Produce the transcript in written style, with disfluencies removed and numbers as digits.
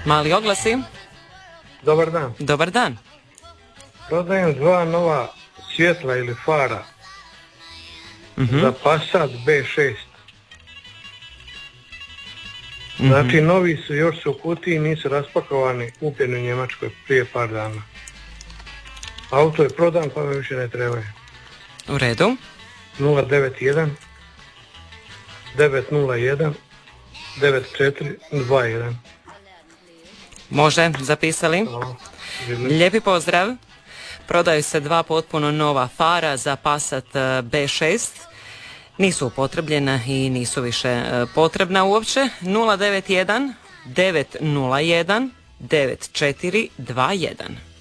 Mali oglasi. Dobar dan. Dobar dan. Prodajem 2 nova svjetla ili fara za Passat B6. Znači, novi su, još su u kutiji, nisu raspakovani, kupljeni u Njemačkoj prije par dana. Auto je prodan, pa me više ne trebaju. U redu. 091 901 9421. Može, zapisali. Hvala. Lijepi pozdrav. Prodaju se 2 potpuno nova fara za Passat B6. Nisu upotrebljena i nisu više potrebna uopće. 091 901 9421.